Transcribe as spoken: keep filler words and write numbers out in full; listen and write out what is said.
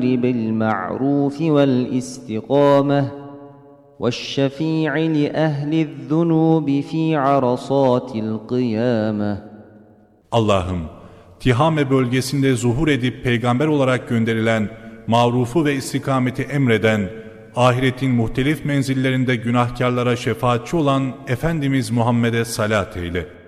بالمعروف والاستقامة والشفيع لأهل الذنوب في عرصات القيامة. Allah'ım, Tihame bölgesinde zuhur edip peygamber olarak gönderilen, marufu ve istikameti emreden, ahiretin muhtelif menzillerinde günahkarlara şefaatçi olan Efendimiz Muhammed'e salat eyle.